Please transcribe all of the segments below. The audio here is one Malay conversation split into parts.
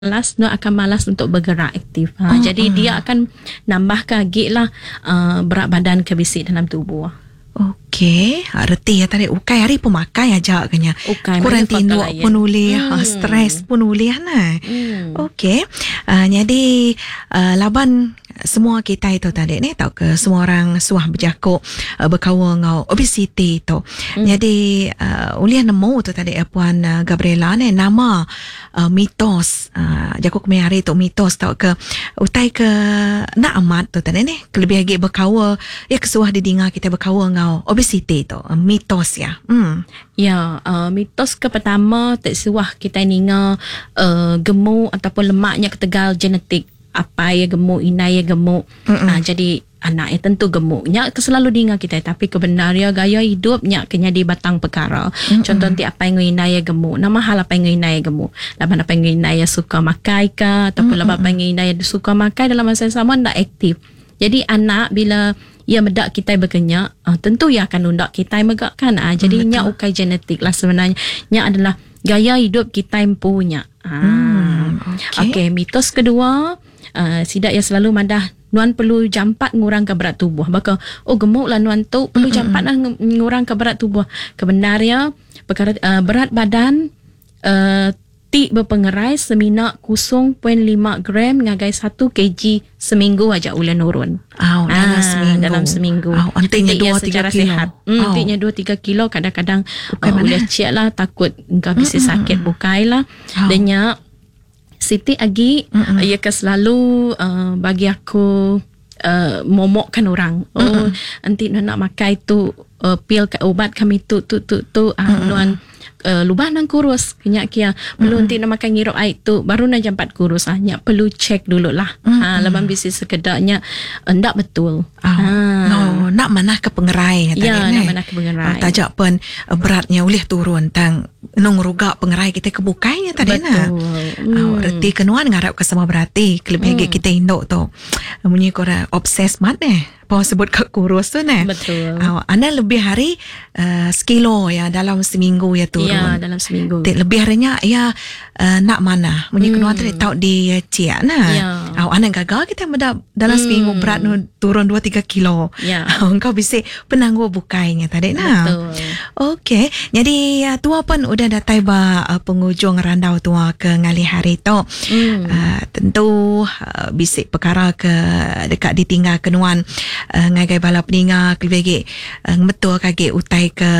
malas, dia akan malas untuk bergerak aktif. Jadi dia akan nambah kagik lah berat badan kebisik dalam tubuh. Okey, reti ya tadi ukai hari pemakai aja kanya. Kurang tindu pun boleh, stres pun boleh nah. Okey. Jadi laban semua kita itu tadi ni tahu ke semua orang suah berjakuk berkawal ngau obesity itu. Jadi ulian nemu tu tadi puan Gabriela ni nama mitos jakuk kami hari tu mitos tahu ke utai ke nak amat tu tadi ni kelebih lagi berkawal ya kesuah didengar kita berkawal ngau obesity itu mitos ya. Ya, mitos ke pertama tak suah kita ninga gemuk ataupun lemaknya ketegal genetik. Apa ya gemuk, ina ya gemuk. Jadi anak ya tentu gemuknya selalu dengar kita, tapi kebenarnya gaya hidupnya kena di batang perkara. Contoh nanti apa yang ina ya gemuk, nama hal apa yang ina ya gemuk. Laban apa yang ina ya suka makai ke ataupun laban apa yang ina ya suka makai dalam masa yang sama ndak aktif. Jadi anak bila ia medak kita berkenyak, tentu ia akan undak kita megakkan. Jadi nya ukai genetik lah sebenarnya. Nya adalah gaya hidup kita yang punya. Okey, mitos kedua, sidak yang selalu madah nuan perlu jampat ngurangkan berat tubuh. Bakal gemuk lah nuan tu perlu jampat lah ngurangkan berat tubuh. Kebenarnya perkara berat badan ti berpengerai seminak 0.5 gram ngagai 1 kg seminggu aja ulen nurun. Dalam seminggu. Antinya 2-3 kilo. Antinya 2-3 kilo kadang-kadang boleh cek lah takut engkau bisa sakit bukai lah. Danya Siti lagi ia ke selalu bagi aku momokkan orang. Nanti nak makai tu pil ubat kami tu nuan lubang nang kurus kenyak kia perlu nanti nak makan ngirup air tu baru nak jampat kurus hanya perlu cek dulu lah. Laban bisi sekedarnya ndak betul. Nak mana ke pengerai tadi ya, nak mana ke pengerai. Tajak pun beratnya boleh turun tang nong ruga pengerai kita kebukainya tadi nah. Reti kenuan ngarap ke sama berarti kelebih kita induk tu. Munyi kora obses mat Pau sebut ke kurus tu nah. Betul. Anda lebih hari sekilo ya dalam seminggu ya turun. Ya, dalam seminggu. Lebih harinya ya nak mana. Munyi kenuan tadi tahu di ciak nah. Ya. Anda gagal kita meda dalam seminggu berat turun 2-3 kilo. Ya. Engkau bisa penangguh bukainya tadi nah. Betul. Okey. Jadi tua pun udah datai ba penghujung randau tua ke ngali hari tu. Tentu bisik perkara ke dekat ditinggal kenuan ngagai bala peninga kelebih betul kage utai ke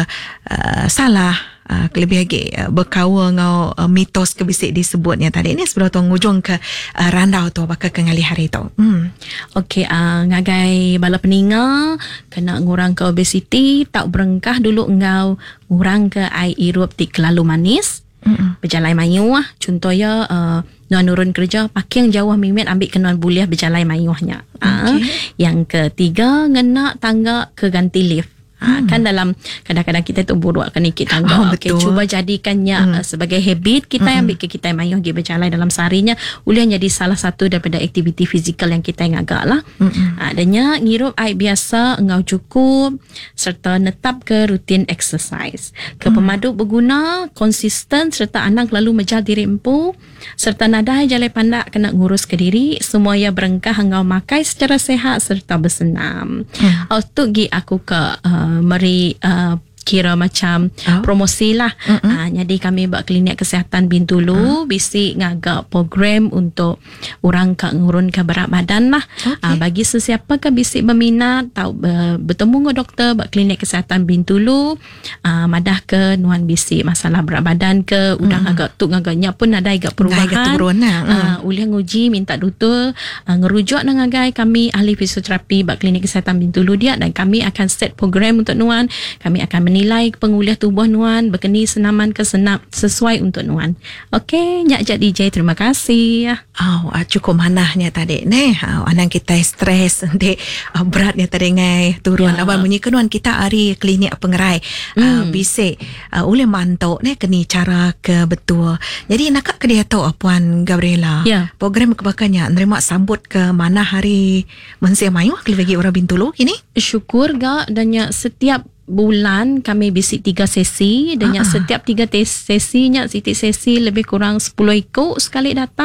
salah kelebih lagi berkawa ngau mitos kebisik disebutnya tadi ni sebelum tu ngujung ke randau tu bakal ke ngali hari tu. Okey, ngagai bala peninga kena ngurang ke obesity, tak berengkah dulu engau ngurang ke air irup ti kelalu manis. Berjalai mayuh contohnya nuan nurun kerja pakai yang jauh mimet ambil kenuan buliah berjalai mayuhnya. Yang ketiga ngena tangga ke ganti lift. Kan dalam kadang-kadang kita tu buruk kan ikit tangga. Cuba jadikannya sebagai habit kita yang ambil ke kita yang mayuh pergi berjalan dalam seharinya ulian jadi salah satu daripada aktiviti fizikal yang kita yang agak lah. Adanya ngirup air biasa engau cukup serta netap ke rutin exercise. Ke pemadu berguna konsisten serta anak lalu menjal diri empu serta nadai jalai pandak kena ngurus ke diri semua ia berengkah engau makai secara sehat serta bersenam. Tu gi aku ke meri kira macam promosi lah. Jadi kami buat klinik kesihatan Bintulu bisi ngagak program untuk orang ngurun ke berat badan lah. Bagi sesiapa ke bisi berminat tahu bertemu dengan doktor buat klinik kesihatan Bintulu madah ke nuan bisi masalah berat badan ke udang agak tu ngagaknya pun ada agak perubahan. Ulian nguji minta doktor ngerujuk dengan ngagai kami ahli fisioterapi buat klinik kesihatan Bintulu dia dan kami akan set program untuk nuan. Kami akan menilai penguliah tubuh nuan berkeni senaman ke senap sesuai untuk nuan. Okey, Nyak Jad DJ terima kasih. Cukup manahnya tadi ni. Anak kita stres nanti beratnya tadi ngai turun. Abang bunyi kenuan kita hari klinik pengerai. Bisik oleh mantuk ni keni cara ke betul. Jadi nak ke dia tahu Puan Gabriela. Program kebakannya nerima sambut ke mana hari mensia mayu ke bagi orang Bintulu kini? Syukur gak dan setiap bulan kami visit 3 sesi. Dan setiap 3 sesinya, setiap sesi lebih kurang 10 ekor sekali datang.